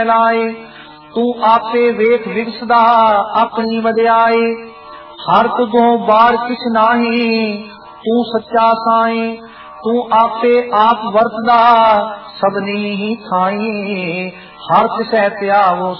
लाए। तू आपे वेख विगसदा अपनी वड्याई। हर तुगों बार किछ नाही तू सच्चा साई। तू आपे आप वरतदा सबनी ही थाई। हर तिसै त्यावो